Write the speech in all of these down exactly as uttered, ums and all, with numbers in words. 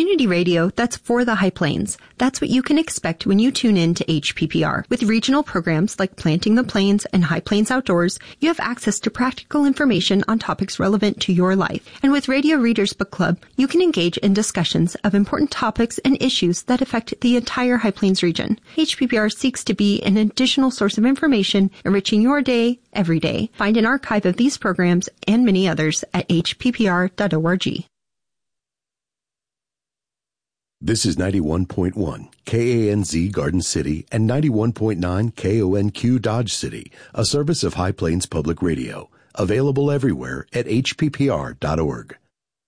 Community radio that's for the High Plains. That's what you can expect when you tune in to H P P R. With regional programs like Planting the Plains and High Plains Outdoors, you have access to practical information on topics relevant to your life. And with Radio Readers Book Club, you can engage in discussions of important topics and issues that affect the entire High Plains region. H P P R seeks to be an additional source of information, enriching your day every day. Find an archive of these programs and many others at h p p r dot org. This is ninety-one point one K A N Z Garden City and ninety-one point nine K O N Q Dodge City, a service of High Plains Public Radio. Available everywhere at h p p r dot org.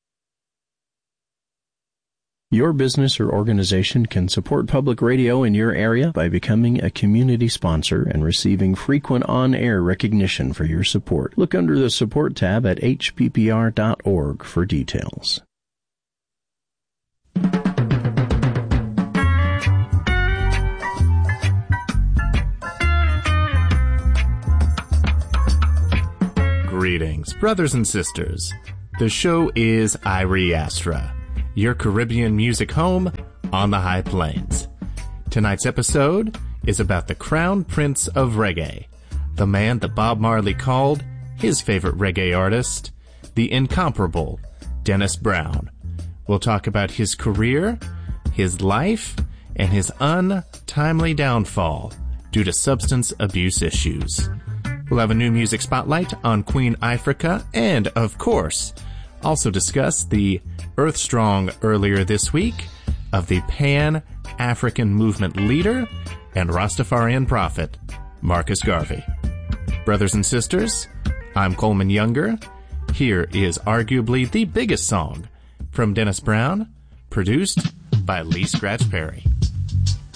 Your business or organization can support public radio in your area by becoming a community sponsor and receiving frequent on-air recognition for your support. Look under the Support tab at h p p r dot org for details. Greetings, brothers and sisters. The show is Irie Astra, your Caribbean music home on the High Plains. Tonight's episode is about the Crown Prince of Reggae, the man that Bob Marley called his favorite reggae artist, the incomparable Dennis Brown. We'll talk about his career, his life, and his untimely downfall due to substance abuse issues. We'll have a new music spotlight on Queen Ifrica and, of course, also discuss the Earth Strong earlier this week of the Pan-African movement leader and Rastafarian prophet, Marcus Garvey. Brothers and sisters, I'm Coleman Younger. Here is arguably the biggest song from Dennis Brown, produced by Lee Scratch Perry.